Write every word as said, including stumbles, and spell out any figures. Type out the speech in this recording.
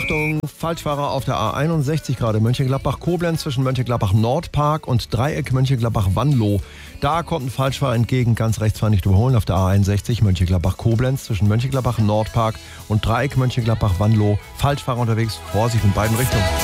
Achtung, Falschfahrer auf der A einundsechzig gerade. Mönchengladbach-Koblenz zwischen Mönchengladbach-Nordpark und Dreieck Mönchengladbach-Wanlo. Da kommt ein Falschfahrer entgegen, ganz rechts fahren nicht überholen. Auf der A einundsechzig Mönchengladbach-Koblenz zwischen Mönchengladbach-Nordpark und Dreieck Mönchengladbach-Wanlo. Falschfahrer unterwegs, Vorsicht in beiden Richtungen.